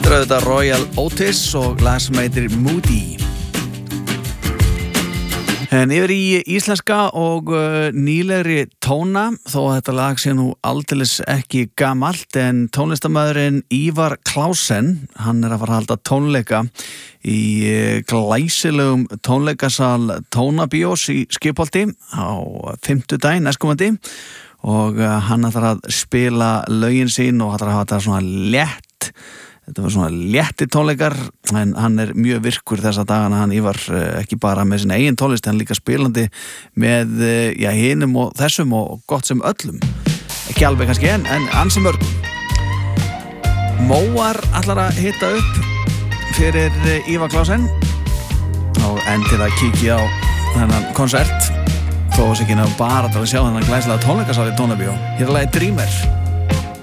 Þetta er auðvitað Royal Otis og lag sem heitir Moody. En yfir í íslenska og nýlegri tóna, þó að þetta lag sé nú aldeilis ekki gamalt, en tónlistarmaðurinn Ívar Clausen, hann er að fara að halda tónleika í glæsilegum tónleikasal Tónabíós í Skipholti á 50. næstkomandi og hann ætlar að spila lögin sín og ætlar að hafa þetta svona létt. Þetta var svona létti tónleikar, en hann er mjög virkur þessa dagana, hann Ívar, ekki bara með sinna eigin tónlist, hann líka spilandi með, hinum og þessum og gott sem öllum. Ekki alveg kannski en ansi mörgum. Móar ætlar að hitta upp fyrir Ívar Clausen og til að kíkja á þennan konsert, þó að sér ekki bara til að sjá þennan glæsilega tónleikasal í Tónabíó. Hér er lagið Dreamer.